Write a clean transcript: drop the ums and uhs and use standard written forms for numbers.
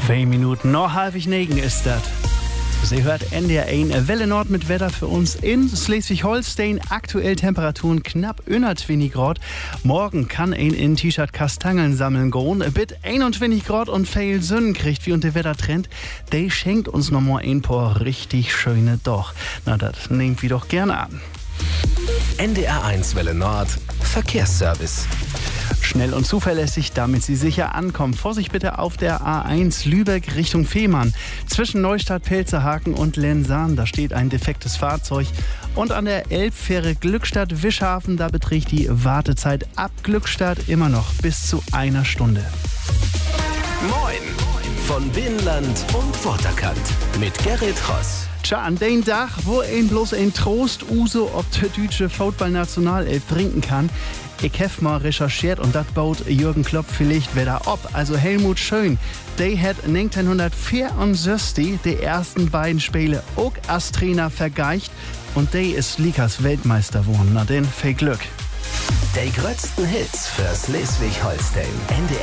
2 Minuten, noch halb negen ist das. Sie hört NDR 1 Welle Nord mit Wetter für uns in Schleswig-Holstein. Aktuell Temperaturen knapp unter 20 Grad. Morgen kann ein in T-Shirt Kastangeln sammeln gehen. Bit 21 Grad und viel Sonne kriegt wie unter Wettertrend. Der schenkt uns noch mal ein paar richtig schöne Doch. Na, das nehmen wir doch gerne an. NDR 1 Welle Nord Verkehrsservice. Schnell und zuverlässig, damit Sie sicher ankommen. Vorsicht bitte auf der A1 Lübeck Richtung Fehmarn. Zwischen Neustadt, Pelzerhaken und Lensahn, da steht ein defektes Fahrzeug. Und an der Elbfähre Glückstadt-Wischhafen, da beträgt die Wartezeit ab Glückstadt immer noch bis zu 1 Stunde. Moin von Binnenland und Waterkant mit Gerrit Ross. Tja, an den Tag, wo ein bloß ein Trost Uso ob der deutsche Fußballnationalelf trinken kann. Ich hab mal recherchiert und das baut Jürgen Klopp vielleicht wieder ab. Also Helmut Schön, der hat 1964 die ersten beiden Spiele auch als Trainer vergeicht und der ist Likas Weltmeister geworden. Na denn, viel Glück. Die größten Hits für Schleswig-Holstein. NDR